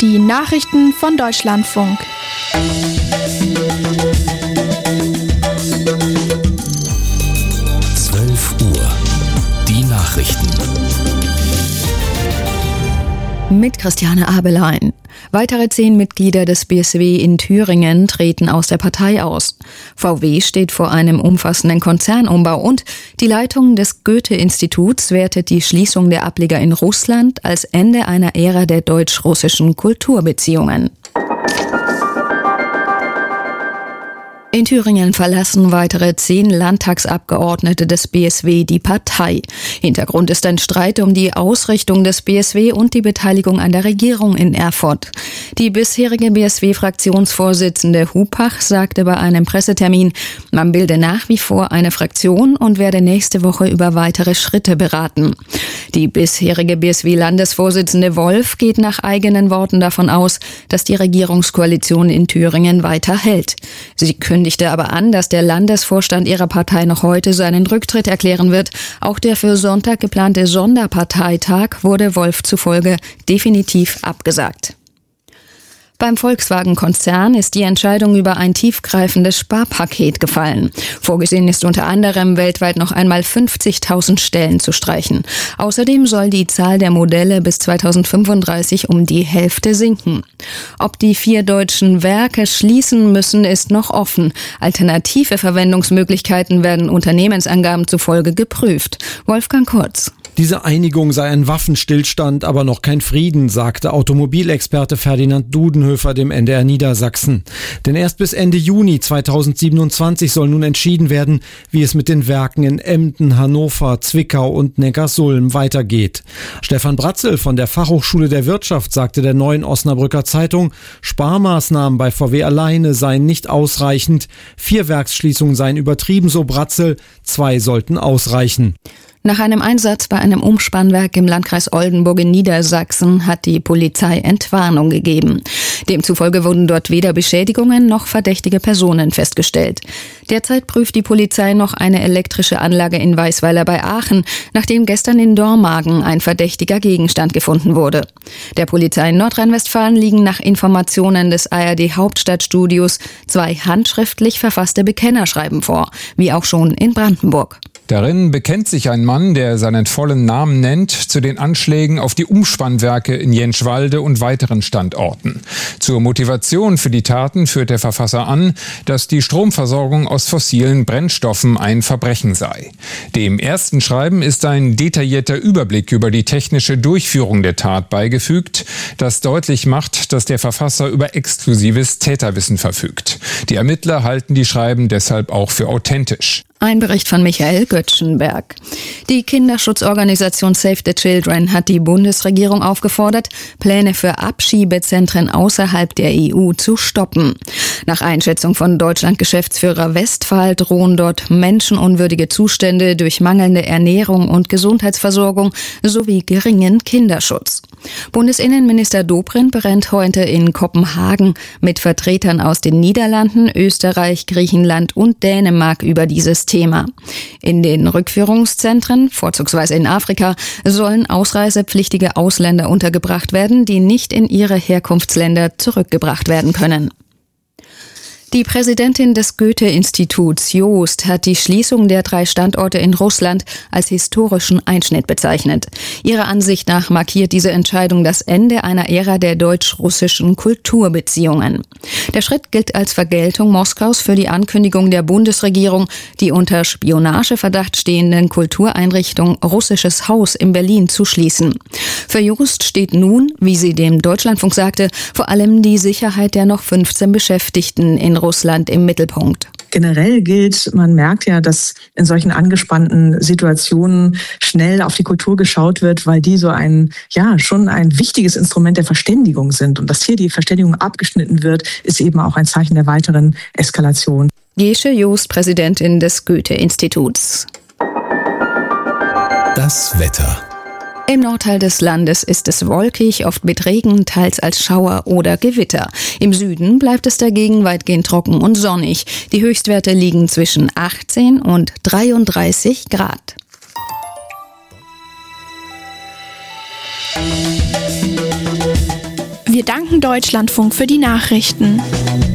Die Nachrichten von Deutschlandfunk. Die Nachrichten. Mit Christiane Abelein. Weitere 10 Mitglieder des BSW in Thüringen treten aus der Partei aus. VW steht vor einem umfassenden Konzernumbau und die Leitung des Goethe-Instituts wertet die Schließung der Ableger in Russland als Ende einer Ära der deutsch-russischen Kulturbeziehungen. In Thüringen verlassen weitere 10 Landtagsabgeordnete des BSW die Partei. Hintergrund ist ein Streit um die Ausrichtung des BSW und die Beteiligung an der Regierung in Erfurt. Die bisherige BSW-Fraktionsvorsitzende Hupach sagte bei einem Pressetermin, man bilde nach wie vor eine Fraktion und werde nächste Woche über weitere Schritte beraten. Die bisherige BSW-Landesvorsitzende Wolf geht nach eigenen Worten davon aus, dass die Regierungskoalition in Thüringen weiterhält. Sie kündigte aber an, dass der Landesvorstand ihrer Partei noch heute seinen Rücktritt erklären wird. Auch der für Sonntag geplante Sonderparteitag wurde Wolf zufolge definitiv abgesagt. Beim Volkswagen-Konzern ist die Entscheidung über ein tiefgreifendes Sparpaket gefallen. Vorgesehen ist unter anderem, weltweit noch einmal 50.000 Stellen zu streichen. Außerdem soll die Zahl der Modelle bis 2035 um die Hälfte sinken. Ob die 4 deutschen Werke schließen müssen, ist noch offen. Alternative Verwendungsmöglichkeiten werden Unternehmensangaben zufolge geprüft. Wolfgang Kurz. Diese Einigung sei ein Waffenstillstand, aber noch kein Frieden, sagte Automobilexperte Ferdinand Dudenhöfer dem NDR Niedersachsen. Denn erst bis Ende Juni 2027 soll nun entschieden werden, wie es mit den Werken in Emden, Hannover, Zwickau und Neckarsulm weitergeht. Stefan Bratzel von der Fachhochschule der Wirtschaft sagte der Neuen Osnabrücker Zeitung, Sparmaßnahmen bei VW alleine seien nicht ausreichend. 4 Werksschließungen seien übertrieben, so Bratzel, 2 sollten ausreichen. Nach einem Einsatz bei einem Umspannwerk im Landkreis Oldenburg in Niedersachsen hat die Polizei Entwarnung gegeben. Demzufolge wurden dort weder Beschädigungen noch verdächtige Personen festgestellt. Derzeit prüft die Polizei noch eine elektrische Anlage in Weißweiler bei Aachen, nachdem gestern in Dormagen ein verdächtiger Gegenstand gefunden wurde. Der Polizei in Nordrhein-Westfalen liegen nach Informationen des ARD-Hauptstadtstudios 2 handschriftlich verfasste Bekennerschreiben vor, wie auch schon in Brandenburg. Darin bekennt sich ein Mann, der seinen vollen Namen nennt, zu den Anschlägen auf die Umspannwerke in Jentschwalde und weiteren Standorten. Zur Motivation für die Taten führt der Verfasser an, dass die Stromversorgung aus fossilen Brennstoffen ein Verbrechen sei. Dem ersten Schreiben ist ein detaillierter Überblick über die technische Durchführung der Tat beigefügt, das deutlich macht, dass der Verfasser über exklusives Täterwissen verfügt. Die Ermittler halten die Schreiben deshalb auch für authentisch. Ein Bericht von Michael Göttschenberg. Die Kinderschutzorganisation Save the Children hat die Bundesregierung aufgefordert, Pläne für Abschiebezentren außerhalb der EU zu stoppen. Nach Einschätzung von Deutschland-Geschäftsführer Westphal drohen dort menschenunwürdige Zustände durch mangelnde Ernährung und Gesundheitsversorgung sowie geringen Kinderschutz. Bundesinnenminister Dobrindt berät heute in Kopenhagen mit Vertretern aus den Niederlanden, Österreich, Griechenland und Dänemark über dieses Thema. In den Rückführungszentren, vorzugsweise in Afrika, sollen ausreisepflichtige Ausländer untergebracht werden, die nicht in ihre Herkunftsländer zurückgebracht werden können. Die Präsidentin des Goethe-Instituts, Joost, hat die Schließung der 3 Standorte in Russland als historischen Einschnitt bezeichnet. Ihrer Ansicht nach markiert diese Entscheidung das Ende einer Ära der deutsch-russischen Kulturbeziehungen. Der Schritt gilt als Vergeltung Moskaus für die Ankündigung der Bundesregierung, die unter Spionageverdacht stehenden Kultureinrichtung Russisches Haus in Berlin zu schließen. Für Joost steht nun, wie sie dem Deutschlandfunk sagte, vor allem die Sicherheit der noch 15 Beschäftigten in Russland im Mittelpunkt. Generell gilt, man merkt ja, dass in solchen angespannten Situationen schnell auf die Kultur geschaut wird, weil die so schon ein wichtiges Instrument der Verständigung sind. Und dass hier die Verständigung abgeschnitten wird, ist eben auch ein Zeichen der weiteren Eskalation. Gesche Joost, Präsidentin des Goethe-Instituts. Das Wetter. Im Nordteil des Landes ist es wolkig, oft mit Regen, teils als Schauer oder Gewitter. Im Süden bleibt es dagegen weitgehend trocken und sonnig. Die Höchstwerte liegen zwischen 18 und 33 Grad. Wir danken Deutschlandfunk für die Nachrichten.